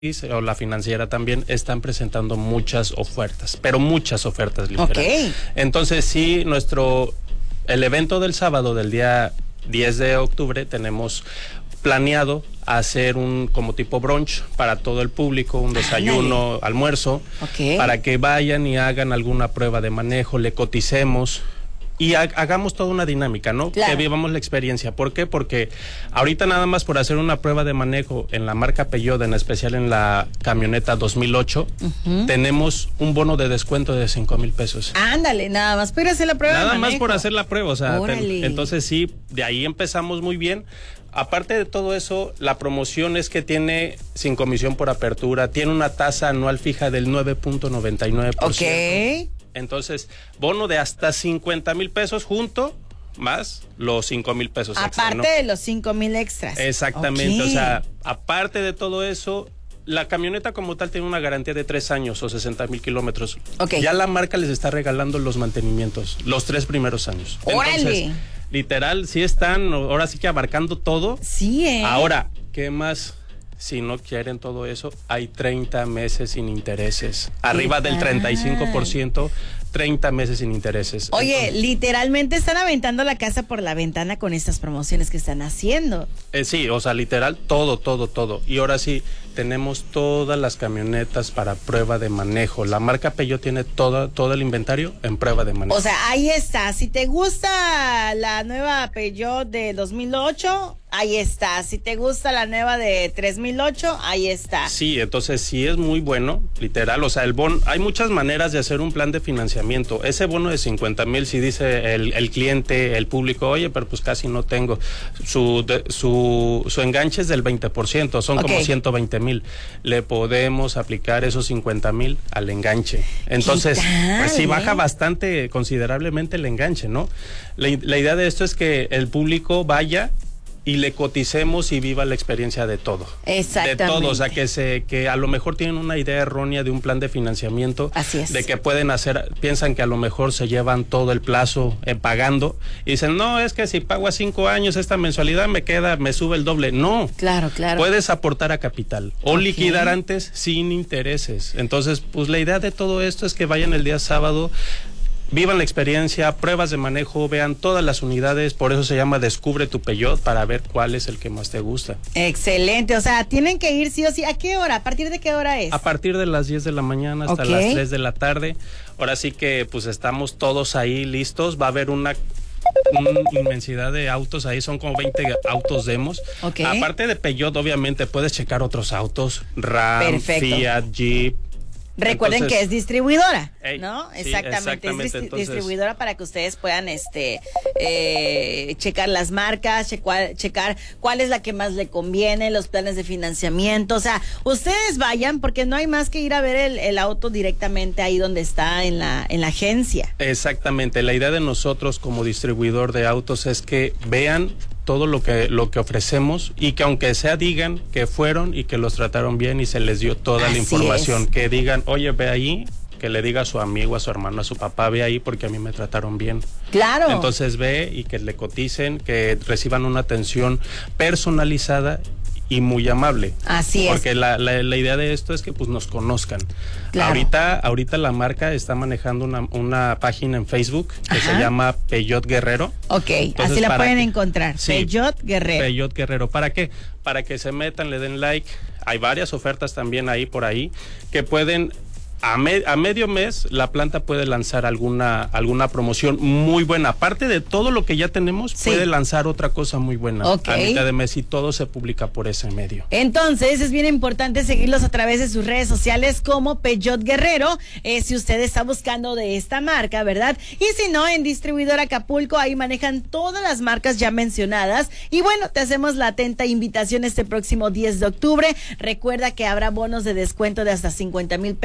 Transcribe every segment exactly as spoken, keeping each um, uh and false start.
o la financiera también están presentando muchas ofertas, pero muchas ofertas, literal. Okay. Entonces sí, nuestro, el evento del sábado del día diez de octubre tenemos planeado hacer un como tipo brunch para todo el público, un desayuno, Ándale. almuerzo, Okay. para que vayan y hagan alguna prueba de manejo, le coticemos y ha, hagamos toda una dinámica, ¿no? Claro. Que vivamos la experiencia. ¿Por qué? Porque ahorita nada más por hacer una prueba de manejo en la marca Peugeot, en especial en la camioneta dos mil ocho, uh-huh. tenemos un bono de descuento de cinco mil pesos. Ándale, nada más por hacer la prueba Nada de manejo. más por hacer la prueba, o sea, Órale. ten, entonces sí, de ahí empezamos muy bien. Aparte de todo eso, la promoción es que tiene sin comisión por apertura, tiene una tasa anual fija del nueve punto noventa y nueve por ciento. Ok. Entonces, bono de hasta cincuenta mil pesos junto, más los cinco mil pesos extra, Aparte ¿no? de los cinco mil extras. Exactamente, Ok. o sea, aparte de todo eso, la camioneta como tal tiene una garantía de tres años o sesenta mil kilómetros. Ok. Ya la marca les está regalando los mantenimientos, los tres primeros años. ¡Órale! Entonces, literal, sí están, ahora sí que abarcando todo. Sí, ¿eh? Ahora, ¿qué más? Si no quieren todo eso, hay treinta meses sin intereses. Arriba del treinta y cinco por ciento, treinta meses sin intereses. Oye, Entonces, literalmente están aventando la casa por la ventana con estas promociones que están haciendo. Eh, sí, o sea, literal, todo, todo, todo. Y ahora sí, tenemos todas las camionetas para prueba de manejo. La marca Peugeot tiene todo, todo el inventario en prueba de manejo. O sea, ahí está. Si te gusta la nueva Peugeot de dos mil ocho, ahí está. Si te gusta la nueva de tres mil ocho, ahí está. Sí, entonces sí es muy bueno, literal. O sea, el bono, hay muchas maneras de hacer un plan de financiamiento. Ese bono de cincuenta mil, si dice el, el cliente, el público, oye, pero pues casi no tengo. Su, de, su, su enganche es del veinte por ciento, son Okay. como ciento veinte mil. Le podemos aplicar esos cincuenta mil al enganche. Entonces, tal, pues sí eh? baja bastante, considerablemente el enganche, ¿no? La, la idea de esto es que el público vaya y le coticemos y viva la experiencia de todo. Exactamente. De todo, o sea, que se que a lo mejor tienen una idea errónea de un plan de financiamiento. Así es. De que pueden hacer, piensan que a lo mejor se llevan todo el plazo eh, pagando y dicen, no, es que si pago a cinco años esta mensualidad me queda, me sube el doble. No. Claro, claro. Puedes aportar a capital o Okay. liquidar antes sin intereses. Entonces, pues la idea de todo esto es que vayan el día sábado, vivan la experiencia, pruebas de manejo, vean todas las unidades, por eso se llama Descubre tu Peugeot, para ver cuál es el que más te gusta. Excelente, o sea, tienen que ir sí o sí. ¿A qué hora? ¿A partir de qué hora es? A partir de las diez de la mañana hasta Okay. las tres de la tarde. Ahora sí que pues estamos todos ahí listos, va a haber una una inmensidad de autos ahí, son como veinte autos demos. Okay. Aparte de Peugeot, obviamente puedes checar otros autos, RAM, Perfecto. Fiat, Jeep. Recuerden Entonces, que es distribuidora, Ey, ¿no? sí, exactamente, exactamente, es distri- entonces- distribuidora para que ustedes puedan este eh, checar las marcas, checar, checar cuál es la que más le conviene, los planes de financiamiento. O sea, ustedes vayan porque no hay más que ir a ver el, el auto directamente ahí donde está en la, en la agencia. Exactamente, la idea de nosotros como distribuidor de autos es que vean todo lo que lo que ofrecemos y que aunque sea digan que fueron y que los trataron bien y se les dio toda Así la información, es. que digan, oye, ve ahí, que le diga a su amigo, a su hermano, a su papá, ve ahí porque a mí me trataron bien. Claro. Entonces ve y que le coticen, que reciban una atención personalizada y muy amable. Así es. Porque la, la, la idea de esto es que pues nos conozcan. Claro. Ahorita, ahorita la marca está manejando una, una página en Facebook que Ajá. se llama Peugeot Guerrero. Ok, Entonces, así la para pueden que- encontrar. Sí, Peugeot Guerrero. Peugeot Guerrero. ¿Para qué? Para que se metan, le den like. Hay varias ofertas también ahí por ahí que pueden. A, me, a medio mes la planta puede lanzar alguna alguna promoción muy buena. Aparte de todo lo que ya tenemos, Sí. puede lanzar otra cosa muy buena Ok. a mitad de mes y todo se publica por ese medio. Entonces es bien importante seguirlos a través de sus redes sociales como Peugeot Guerrero, eh, si usted está buscando de esta marca, ¿verdad? Y si no, en Distribuidor Acapulco, ahí manejan todas las marcas ya mencionadas. Y bueno, te hacemos la atenta invitación este próximo diez de octubre. Recuerda que habrá bonos de descuento de hasta cincuenta mil pesos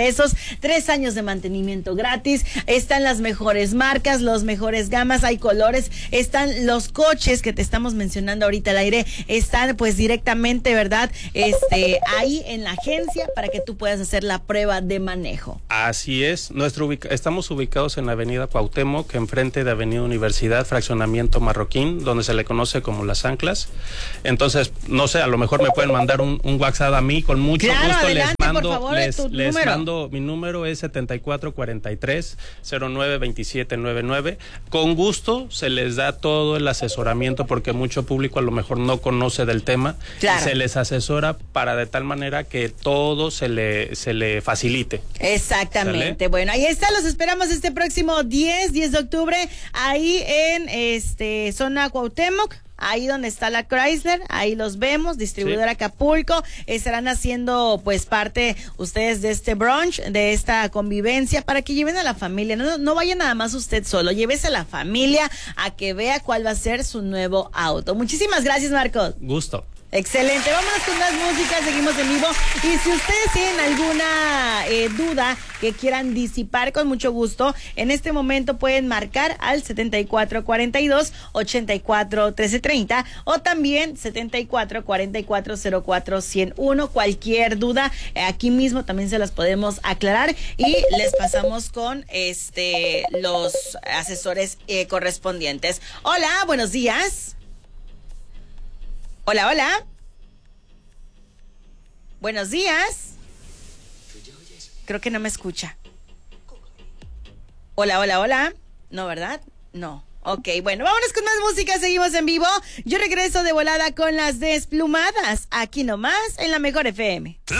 tres años de mantenimiento gratis, están las mejores marcas, los mejores gamas, hay colores, están los coches que te estamos mencionando ahorita al aire, están pues directamente, ¿verdad? Este, ahí en la agencia para que tú puedas hacer la prueba de manejo. Así es, nuestro ubica- estamos ubicados en la avenida Cuauhtémoc, enfrente de avenida Universidad, fraccionamiento Marroquín, donde se le conoce como Las Anclas. Entonces, no sé, a lo mejor me pueden mandar un, un WhatsApp a mí, con mucho Claro, gusto adelante, les mando, por favor, les, tu les número. mando, mi número es setenta y cuatro cuarenta y tres cero nueve veintisiete noventa y nueve. Con gusto se les da todo el asesoramiento porque mucho público a lo mejor no conoce del tema. Claro. Y se les asesora para de tal manera que todo se le, se le facilite. Exactamente. ¿Sale? Bueno, ahí está, los esperamos este próximo diez de octubre, ahí en este zona Cuauhtémoc. Ahí donde está la Chrysler, ahí los vemos, distribuidora Sí. Acapulco, estarán haciendo pues parte ustedes de este brunch, de esta convivencia, para que lleven a la familia, no, no vaya nada más usted solo, llévese a la familia a que vea cuál va a ser su nuevo auto. Muchísimas gracias, Marcos. Gusto. Excelente, vámonos con las músicas, seguimos en vivo y si ustedes tienen alguna eh, duda que quieran disipar, con mucho gusto, en este momento pueden marcar al setenta y cuatro cuarenta y dos ochenta y cuatro trece treinta o también setenta y cuatro cuarenta y cuatro cero cuatro ciento uno, cualquier duda eh, aquí mismo también se las podemos aclarar y les pasamos con este los asesores eh, correspondientes. Hola, buenos días. Hola, hola. Buenos días. Creo que no me escucha. Hola, hola, hola. No, ¿verdad? No. Ok, bueno, vámonos con más música, seguimos en vivo. Yo regreso de volada con las Desplumadas, aquí nomás en la Mejor F M.